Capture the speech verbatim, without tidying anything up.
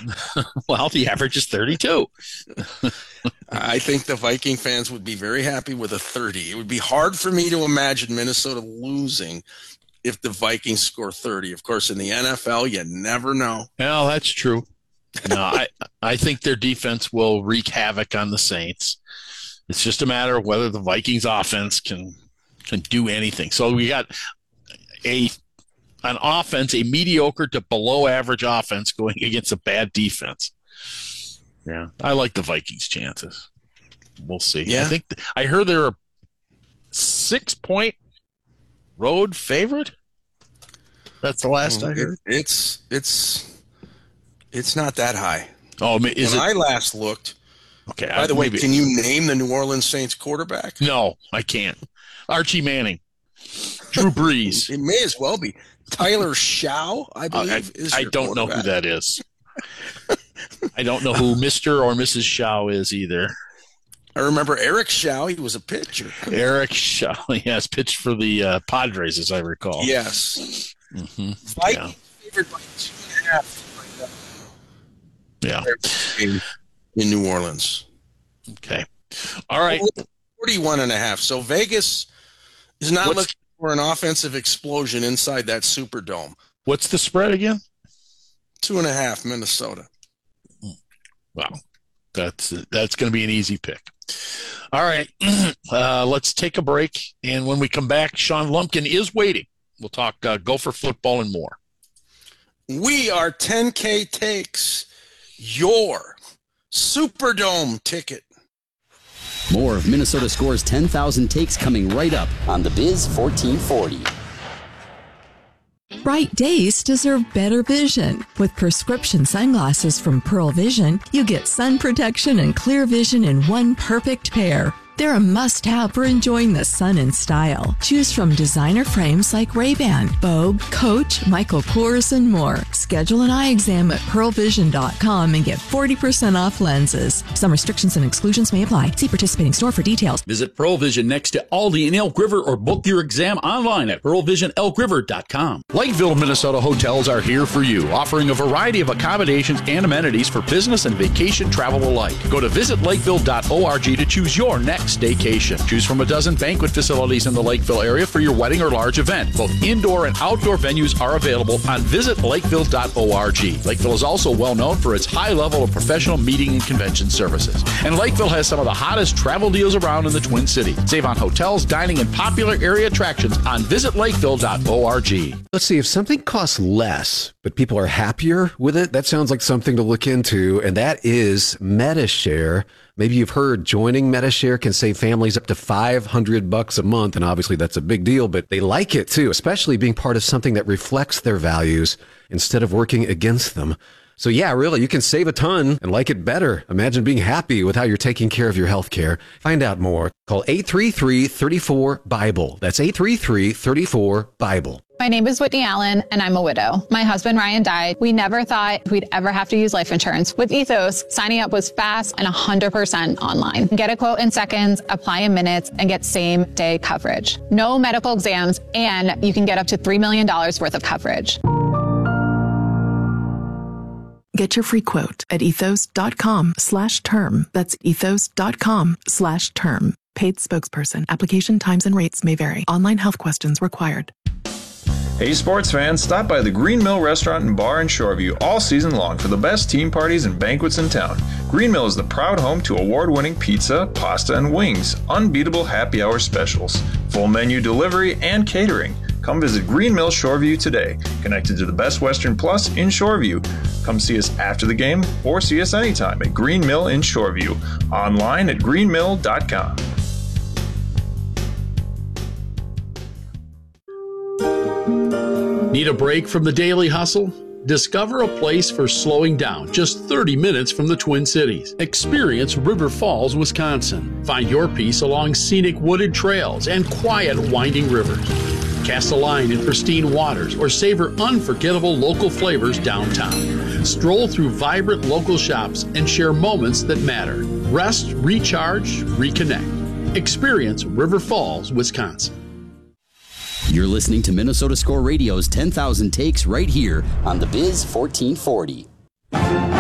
Well, the average is thirty-two. I think the Viking fans would be very happy with a thirty. It would be hard for me to imagine Minnesota losing if the Vikings score thirty. Of course, in the N F L, you never know. Well, that's true. No, I, I think their defense will wreak havoc on the Saints. It's just a matter of whether the Vikings offense can can do anything. So we got a an offense, a mediocre to below average offense going against a bad defense. Yeah, I like the Vikings' chances. We'll see. Yeah. I think th- I heard they're a six-point road favorite. That's the last I heard. It, it's it's it's not that high. Oh, is when it? I last looked. Okay. By the I, way, maybe, can you name the New Orleans Saints quarterback? No, I can't. Archie Manning, Drew Brees. It may as well be Tyler Shaw. I believe uh, I, is. I don't know who that is. I don't know who Mister or Missus Shaw is either. I remember Eric Shaw. He was a pitcher. Eric Shaw, yes, pitched for the uh, Padres, as I recall. Yes. Mm-hmm. Vikings yeah. favored by two and a half. Yeah. In New Orleans. Okay. All right. forty-one and a half. So Vegas is not what's, looking for an offensive explosion inside that Superdome. What's the spread again? Two and a half, Minnesota. Wow. That's that's going to be an easy pick. All right. Uh, let's take a break. And when we come back, Sean Lumpkin is waiting. We'll talk uh, Gopher football and more. We are ten K Takes, your Superdome ticket. More of Minnesota Score's ten thousand takes coming right up on the Biz fourteen forty. Bright days deserve better vision. With prescription sunglasses from Pearl Vision, you get sun protection and clear vision in one perfect pair. They're a must-have for enjoying the sun in style. Choose from designer frames like Ray-Ban, Vogue, Coach, Michael Kors, and more. Schedule an eye exam at pearl vision dot com and get forty percent off lenses. Some restrictions and exclusions may apply. See participating store for details. Visit Pearl Vision next to Aldi in Elk River or book your exam online at pearl vision elk river dot com. Lakeville, Minnesota hotels are here for you, offering a variety of accommodations and amenities for business and vacation travel alike. Go to visit lakeville dot org to choose your next staycation. Choose from a dozen banquet facilities in the Lakeville area for your wedding or large event. Both indoor and outdoor venues are available on visit lakeville dot org. Lakeville is also well known for its high level of professional meeting and convention services. And Lakeville has some of the hottest travel deals around in the Twin Cities. Save on hotels, dining, and popular area attractions on visit lakeville dot org. Let's see, if something costs less, but people are happier with it, that sounds like something to look into, and that is MediShare. Maybe you've heard joining MediShare can save families up to five hundred bucks a month, and obviously that's a big deal, but they like it too, especially being part of something that reflects their values instead of working against them. So yeah, really, you can save a ton and like it better. Imagine being happy with how you're taking care of your health care. Find out more. Call eight three three, three four, BIBLE. That's eight three three, three four, BIBLE. My name is Whitney Allen, and I'm a widow. My husband, Ryan, died. We never thought we'd ever have to use life insurance. With Ethos, signing up was fast and one hundred percent online. Get a quote in seconds, apply in minutes, and get same-day coverage. No medical exams, and you can get up to three million dollars worth of coverage. Get your free quote at ethos.com slash term. That's ethos.com slash term. Paid spokesperson. Application times and rates may vary. Online health questions required. Hey sports fans, stop by the Green Mill Restaurant and Bar in Shoreview all season long for the best team parties and banquets in town. Green Mill is the proud home to award-winning pizza, pasta, and wings, unbeatable happy hour specials, full menu delivery, and catering. Come visit Green Mill Shoreview today, connected to the Best Western Plus in Shoreview. Come see us after the game or see us anytime at Green Mill in Shoreview, online at green mill dot com. Need a break from the daily hustle? Discover a place for slowing down just thirty minutes from the Twin Cities. Experience River Falls, Wisconsin. Find your peace along scenic wooded trails and quiet winding rivers. Cast a line in pristine waters or savor unforgettable local flavors downtown. Stroll through vibrant local shops and share moments that matter. Rest, recharge, reconnect. Experience River Falls, Wisconsin. You're listening to Minnesota Score Radio's ten thousand Takes right here on the Biz fourteen forty.